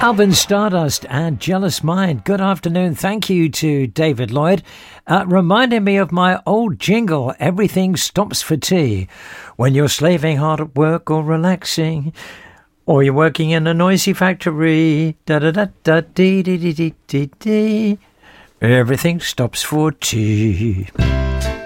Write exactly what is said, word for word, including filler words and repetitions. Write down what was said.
Alvin Stardust and Jealous Mind. Good afternoon. Thank you to David Lloyd. Uh, reminding me of my old jingle, Everything Stops for Tea. When you're slaving hard at work or relaxing, or you're working in a noisy factory, da-da-da-da-dee-dee-dee-dee-dee-dee, everything stops for tea.